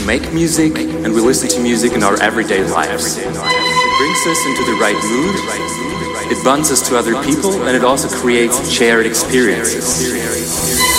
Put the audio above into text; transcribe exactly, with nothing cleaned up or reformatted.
make music and we listen to music in our everyday lives. It brings us into the right mood, it bonds us to other people, and it also creates shared experiences.